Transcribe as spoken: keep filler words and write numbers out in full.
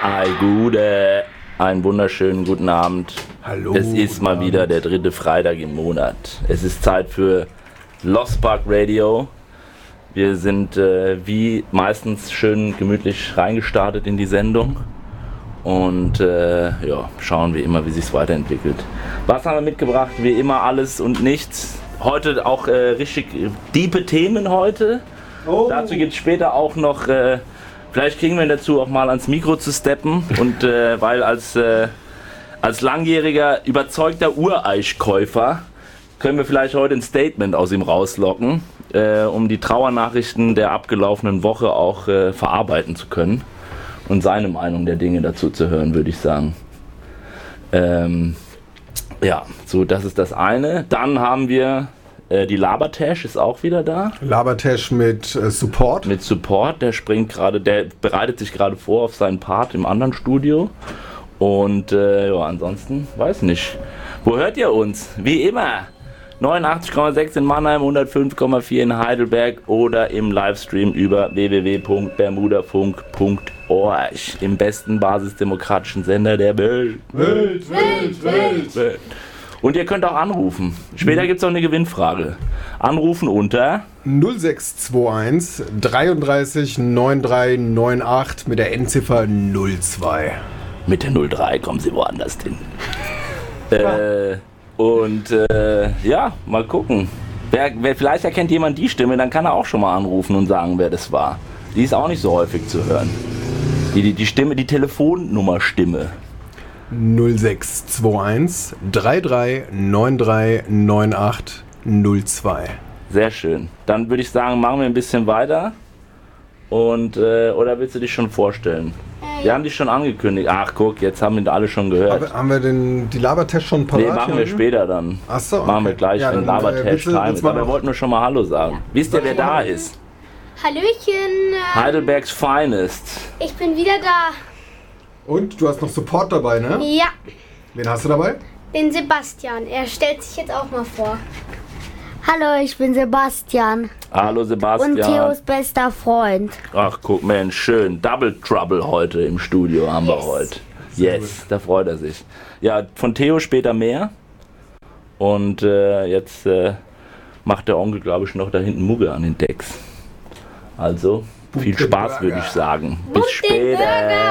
Ei, Gude, einen wunderschönen guten Abend. Hallo. Es ist mal Abend. wieder der dritte Freitag im Monat. Es ist Zeit für Lost Park Radio. Wir sind äh, wie meistens schön gemütlich reingestartet in die Sendung und äh, ja, schauen wir immer, wie sich es weiterentwickelt. Was haben wir mitgebracht? Wie immer alles und nichts. Heute auch äh, richtig diepe Themen heute. Oh. Dazu gibt es später auch noch, äh, vielleicht kriegen wir ihn dazu auch mal ans Mikro zu steppen und äh, weil als, äh, als langjähriger überzeugter Ureichkäufer können wir vielleicht heute ein Statement aus ihm rauslocken, äh, um die Trauernachrichten der abgelaufenen Woche auch äh, verarbeiten zu können und seine Meinung der Dinge dazu zu hören, würde ich sagen. Ähm, ja, so das ist das eine. Dann haben wir äh, die Labertash ist auch wieder da. Labertash mit äh, Support. Mit Support, der springt gerade, der bereitet sich gerade vor auf seinen Part im anderen Studio. Und äh, ja, ansonsten, weiß nicht. Wo hört ihr uns? Wie immer. neunundachtzig Komma sechs in Mannheim, hundertfünf Komma vier in Heidelberg oder im Livestream über w w w punkt bermudafunk punkt org. Im besten basisdemokratischen Sender der Welt. Welt, Welt, Welt. Welt. Und ihr könnt auch anrufen. Später gibt es auch eine Gewinnfrage. Anrufen unter null sechs zwei eins dreiunddreißig neununddreißig achtundneunzig mit der Endziffer null zwei. mit der null drei kommen sie woanders hin. äh, und äh, ja, mal gucken. Wer, wer, vielleicht erkennt jemand die Stimme, dann kann er auch schon mal anrufen und sagen, wer das war. Die ist auch nicht so häufig zu hören. Die, die, die Stimme, die Telefonnummer-Stimme. null sechs zwei eins dreiunddreißig neununddreißig achtundneunzig null zwei. Sehr schön. Dann würde ich sagen, machen wir ein bisschen weiter. Und, äh, oder willst du dich schon vorstellen? Wir haben dich schon angekündigt. Ach, guck, jetzt haben wir alle schon gehört. Aber haben wir den, die Labertash schon parat? Nee, machen wir später dann. Ach so, okay. Machen wir gleich, Ja, wenn dann, äh, Labertash willst du- Time willst ist. du mal Aber wir noch- wollten nur schon mal Hallo sagen. Wisst ihr, wer da ist? Hallöchen, Heidelbergs Finest. ich bin wieder da. Und du hast noch Support dabei, ne? Ja, Wen hast du dabei? den Sebastian. Er stellt sich jetzt auch mal vor. Hallo, ich bin Sebastian Hallo und Sebastian. Theos bester Freund. Ach, guck, Mensch, schön. Double Trouble heute im Studio haben wir Yes. heute. Yes, da freut er sich. Ja, von Theo später mehr. Und äh, jetzt äh, macht der Onkel, glaube ich, noch da hinten Mugge an den Decks. Also, viel Spaß, würde ich sagen. Bis Und den später.